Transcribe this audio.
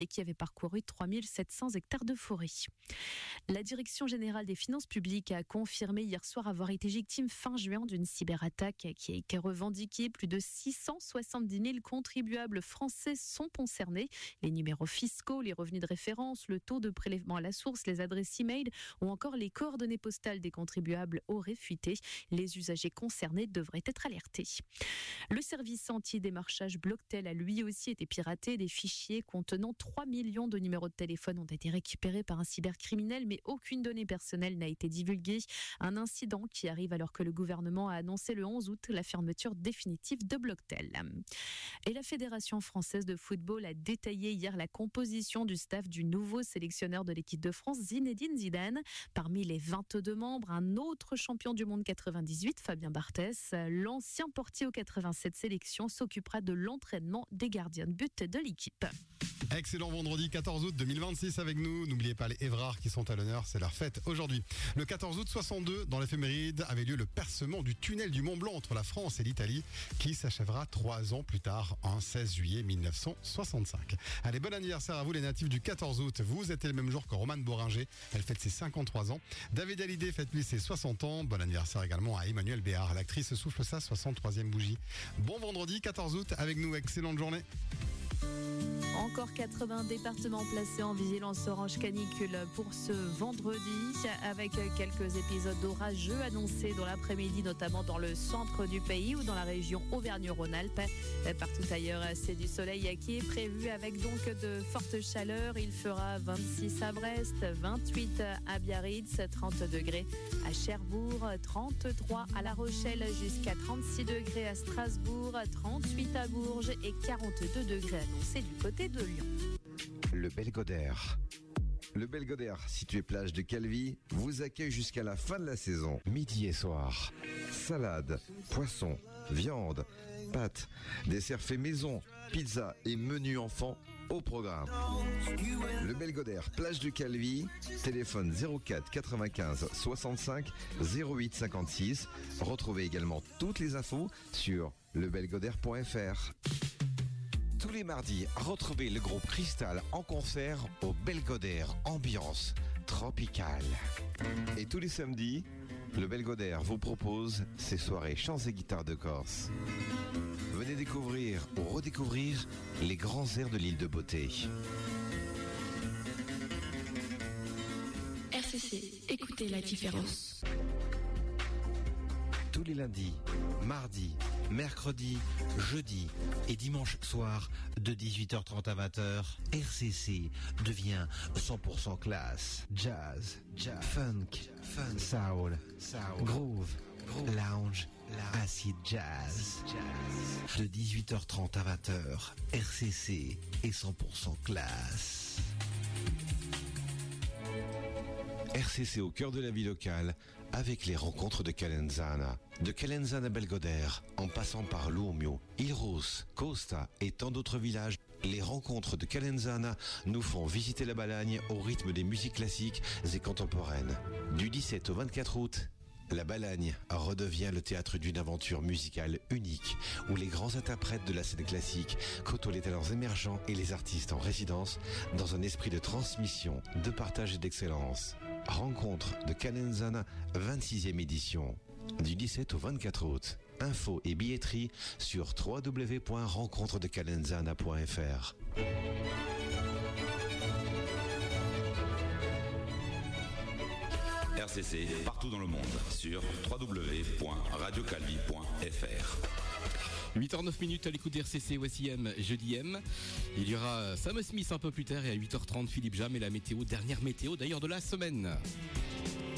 et qui avait parcouru 3700 hectares de forêt. La Direction générale des finances publiques a confirmé hier soir avoir été victime fin juin d'une cyberattaque qui a été revendiquée. Plus de 670 000 contribuables français sont concernés. Les numéros fiscaux, les revenus de référence, le taux de prélèvement à la source, les adresses e-mail ou encore les coordonnées postales des contribuables auraient fuité. Les usagers concernés devraient être alertés. Le service anti-démarchage Blocktel a lui aussi été piraté. Des fichiers contenant 3 millions de numéros de téléphone ont été récupérés par un cybercriminel, mais aucune donnée personnelle n'a été divulguée. Un incident qui arrive alors que le gouvernement a annoncé le 11 août la fermeture définitive de Blocktel. Et la Fédération française de football a détaillé hier la composition du staff du nouveau sélectionneur de l'équipe de France, Zinedine Zidane. Parmi les 22 membres, un autre champion du monde 98, Fabien Barthez. L'ancien portier aux 87 sélections s'occupera de l'entraînement des gardiens de but de l'équipe. Excellent vendredi 14 août 2026 avec nous. N'oubliez pas les Évrards qui sont à l'honneur, c'est leur fête aujourd'hui. Le 14 août 62, dans l'éphéméride, avait lieu le percement du tunnel du Mont Blanc entre la France et l'Italie qui s'achèvera 3 ans plus tard, en 16 juillet 1965. Allez, bon anniversaire à vous les natifs du 14 août. Vous êtes le même jour que Romane Boringer, elle fête ses 53 ans. David Hallyday fête lui ses 60 ans. Bon anniversaire également à Emmanuelle Béard. L'actrice souffle sa 63e bougie. Bon vendredi 14 août avec nous, excellente journée. Encore 80 départements placés en vigilance orange canicule pour ce vendredi, avec quelques épisodes d'orageux annoncés dans l'après-midi, notamment dans le centre du pays ou dans la région Auvergne-Rhône-Alpes. Partout ailleurs, c'est du soleil qui est prévu avec donc de fortes chaleurs. Il fera 26 à Brest, 28 à Biarritz, 30 degrés à Cherbourg, 33 à La Rochelle, jusqu'à 36 degrés à Strasbourg, 38 à Bourges et 42 degrés annoncés du côté de Lyon. Le Belgodère. Le Belgodère, situé plage de Calvi, vous accueille jusqu'à la fin de la saison. Midi et soir. Salade, poisson, viande, pâtes, desserts faits maison, pizza et menu enfant au programme. Le Belgodère, plage de Calvi, téléphone 04 95 65 08 56. Retrouvez également toutes les infos sur lebelgodère.fr. Tous les mardis, retrouvez le groupe Cristal en concert au Belgodère, ambiance tropicale. Et tous les samedis, le Belgodère vous propose ses soirées chants et guitares de Corse. Venez découvrir ou redécouvrir les grands airs de l'île de Beauté. RCC, écoutez la différence. Tous les lundis, mardis, mercredis, jeudi et dimanche soir de 18h30 à 20h, RCC devient 100% classe. Jazz, funk, soul, groove, lounge, acid jazz. De 18h30 à 20h, RCC est 100% classe. RCC au cœur de la vie locale avec les rencontres de Calenzana. De Calenzana à Belgodère, en passant par Luomio, Ilros, Costa et tant d'autres villages, les rencontres de Calenzana nous font visiter la Balagne au rythme des musiques classiques et contemporaines. Du 17 au 24 août, la Balagne redevient le théâtre d'une aventure musicale unique où les grands interprètes de la scène classique côtoient les talents émergents et les artistes en résidence dans un esprit de transmission, de partage et d'excellence. Rencontre de Calenzana, 26e édition, du 17 au 24 août. Infos et billetterie sur www.rencontredecalenzana.fr. RCC, partout dans le monde, sur www.radiocalvi.fr. 8h09 à l'écoute d'RCC, voici M, jeudi M. Il y aura Sam Smith un peu plus tard et à 8h30 Philippe Jam et la météo, dernière météo d'ailleurs de la semaine.